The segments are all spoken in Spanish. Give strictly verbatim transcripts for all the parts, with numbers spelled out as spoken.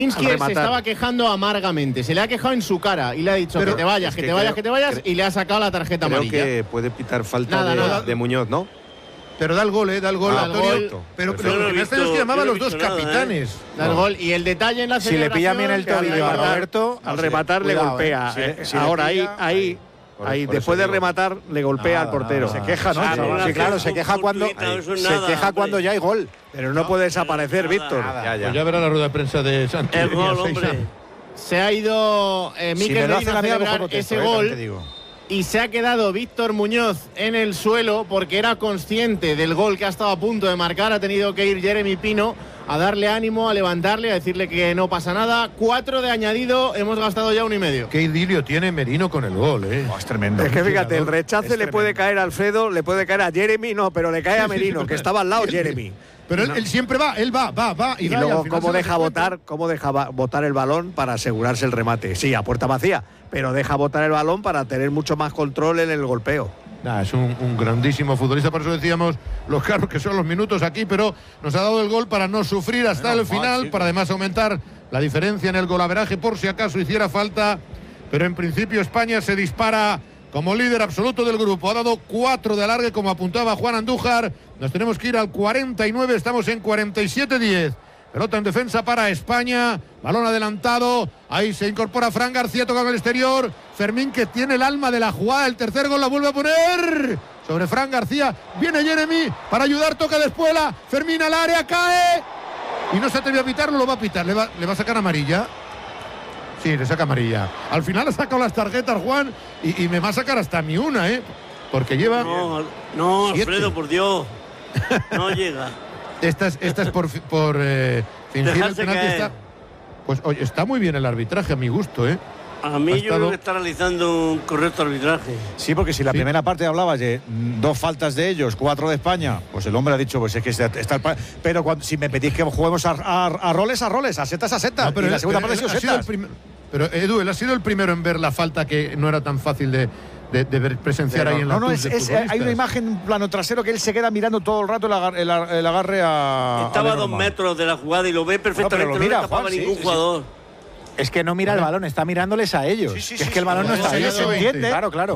Pinsky se estaba quejando amargamente, se le ha quejado en su cara y le ha dicho pero, que te vayas, que, que te vayas, creo, que te vayas creo, y le ha sacado la tarjeta creo amarilla. Creo que puede pitar falta nada, de, nada. de Muñoz, ¿no? Pero da el gol, ¿eh? Da el gol, ah, Antonio. Gol. Pero, pero lo que me extraña es que llamaban los dos nada, capitanes. ¿eh? Da el gol. Y el detalle en la si le pilla bien el tobillo a Roberto, al rematar le golpea. Eh. Si, si Ahora ahí, ahí. Por, ahí, por después de rematar, le golpea nada, al portero. Nada, se queja, ¿no? Claro, sí, claro, se queja cuando ahí, se nada, queja hombre. cuando ya hay gol. Pero no puede desaparecer, Víctor. Ya, ya. Pues ya verá la rueda de prensa de Santi. El gol, hombre. Se ha ido eh, Mikel si Merino a celebrar ese eh, gol y se ha quedado Víctor Muñoz en el suelo porque era consciente del gol que ha estado a punto de marcar. Ha tenido que ir Jeremy Pino a darle ánimo, a levantarle, a decirle que no pasa nada. Cuatro de añadido, hemos gastado ya uno y medio. Qué idilio tiene Merino con el gol, ¿eh? Oh, es tremendo. Es que fíjate, el rechace le puede caer a Alfredo, le puede caer a Jeremy, no, pero le cae a Merino, que estaba al lado Jeremy. Pero él, no. él siempre va, él va, va, va. Y, y luego cómo deja botar, cómo deja botar el balón para asegurarse el remate. Sí, a puerta vacía, pero deja botar el balón para tener mucho más control en el golpeo. Nah, es un, un grandísimo futbolista, por eso decíamos los caros que son los minutos aquí, pero nos ha dado el gol para no sufrir hasta bueno, el final, sí. para además aumentar la diferencia en el golaveraje por si acaso hiciera falta. Pero en principio España se dispara como líder absoluto del grupo. Ha dado cuatro de alargue, como apuntaba Juan Andújar. Nos tenemos que ir al cuarenta y nueve, estamos en cuarenta y siete diez. Pelota en defensa para España, balón adelantado, ahí se incorpora Fran García, toca con el exterior, Fermín que tiene el alma de la jugada, el tercer gol la vuelve a poner sobre Fran García, viene Jeremy para ayudar, toca de espuela, Fermín al área, cae y no se atrevió a pitarlo, lo va a pitar, le va, le va a sacar amarilla. Sí, le saca amarilla. Al final ha sacado las tarjetas Juan y, y me va a sacar hasta mi una, ¿eh? Porque lleva... No, no Alfredo, por Dios, no llega. Esta es, esta es por, por eh, fingir el penalti. Está, pues oye, está muy bien el arbitraje, a mi gusto, ¿eh? A mí ha yo estado... creo que está realizando un correcto arbitraje. Sí, porque si la sí. primera parte hablabas de dos faltas de ellos, cuatro de España, pues el hombre ha dicho, pues es que está, está el... Pero cuando, si me pedís que juguemos a, a, a roles, a roles, a setas, a setas. No, pero y la segunda parte ha sido setas. Prim... Pero Edu, él ha sido el primero en ver la falta que no era tan fácil de... De, de ver, presenciar pero, ahí en la no, no, es, es, hay una imagen en plano trasero que él se queda mirando todo el rato el agarre, el, el agarre a. Estaba a dos metros de la jugada y lo ve perfectamente, no, lo mira, no le tapaba Juan, ningún sí, jugador. Sí. Es que no mira el balón, está mirándoles a ellos. Sí, sí, que sí, es que el balón sí, no está ahí, se entiende. Claro, claro.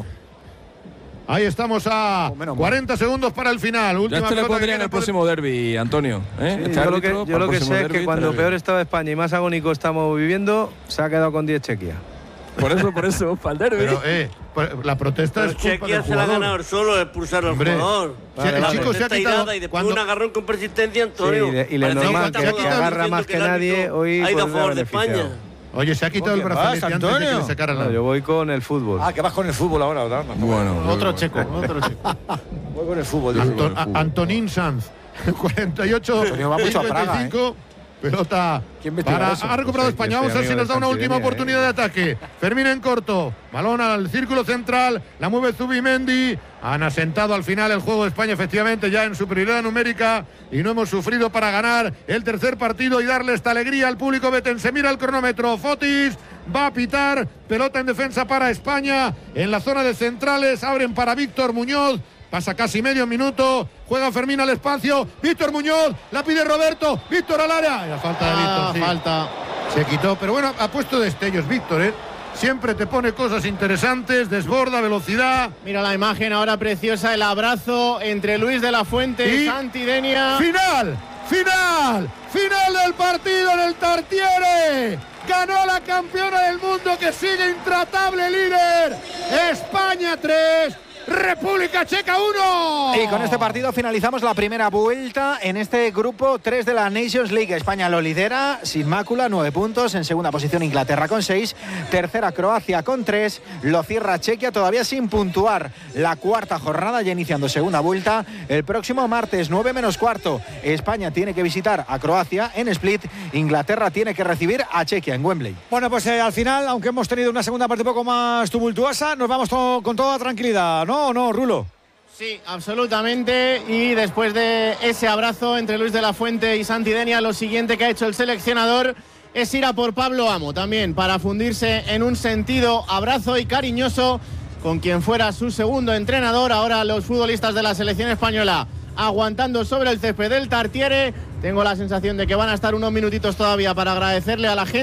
Ahí estamos a oh, cuarenta segundos para el final. Última ya este le pondría en el próximo por... derbi, Antonio. ¿eh? Sí, este yo lo que, yo lo que sé derbi, es que cuando peor estaba España y más agónico estamos viviendo, se ha quedado con diez Chequia. Por eso, por eso, para el derbi. Pero, eh, la protesta pero es culpa Chequia del se la ha ganado solo, expulsar al jugador. Vale, el vale. chico se ha quitado y después cuando... un agarrón con persistencia, Antonio. Sí, y le normal que, que agarra más que, que nadie hoy ha ido a favor de España. Oye, se ha quitado el brazalete antes de que le sacaran la... No, yo voy con el fútbol. Ah, que vas con el fútbol ahora, ¿verdad? Bueno, otro checo, otro checo. Voy con el fútbol. Anton, a, Antonín Sanz, cuarenta y ocho, va mucho a Praga, ¿eh? Pelota para eso? Ha recuperado pues España. Vamos a ver si nos da una última oportunidad eh. de ataque. Fermín en corto, balón al círculo central, la mueve Zubimendi. Han asentado al final el juego de España, efectivamente, ya en superioridad numérica, y no hemos sufrido para ganar el tercer partido y darle esta alegría al público betense. Mira el cronómetro, Fotis va a pitar, pelota en defensa para España, en la zona de centrales, abren para Víctor Muñoz. Pasa casi medio minuto, juega Fermín al espacio, Víctor Muñoz, la pide Roberto, Víctor al área. La falta de Víctor, ah, sí. falta. Se quitó, pero bueno, ha puesto destellos Víctor, ¿eh? Siempre te pone cosas interesantes, desborda, velocidad. Mira la imagen ahora preciosa, el abrazo entre Luis de la Fuente y Santi Denia. ¡Final! ¡Final! ¡Final del partido en el Tartiere! Ganó la campeona del mundo que sigue intratable líder. España tres. República Checa uno. Y con este partido finalizamos la primera vuelta en este grupo tres de la Nations League. España lo lidera sin mácula, nueve puntos. En segunda posición Inglaterra con seis. Tercera Croacia con tres. Lo cierra Chequia todavía sin puntuar. La cuarta jornada ya iniciando segunda vuelta. El próximo martes nueve menos cuarto. España tiene que visitar a Croacia en Split. Inglaterra tiene que recibir a Chequia en Wembley. Bueno, pues eh, al final, aunque hemos tenido una segunda parte un poco más tumultuosa, nos vamos to- con toda tranquilidad, ¿no? ¿No, no, Rulo? Sí, absolutamente. Y después de ese abrazo entre Luis de la Fuente y Santi Denia, lo siguiente que ha hecho el seleccionador es ir a por Pablo Amo también, para fundirse en un sentido abrazo y cariñoso con quien fuera su segundo entrenador. Ahora los futbolistas de la selección española aguantando sobre el césped del Tartiere. Tengo la sensación de que van a estar unos minutitos todavía para agradecerle a la gente.